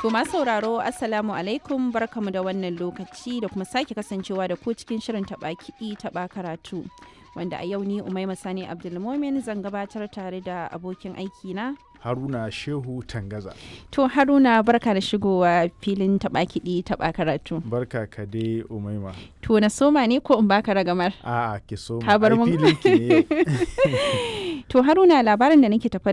To masu sauraro Assalamu alaikum barkamu da wannan lokaci da kuma sake kasancewa da ku cikin shirin taɓa kiɗi taɓa karatu. Wanda a yau ni Umaima Sani Abdulmomin zan gabatar tare da abokin aiki na Haruna Shehu Tangaza. To Haruna barka da shigowa filin taɓa kiɗi taɓa karatu. Barka ka dai Umaima. To na soma ne ko in baka ragamar? A'a ki soma. Ka bar mun. Ai filin ki ne yau. To Haruna labarin da nake tafa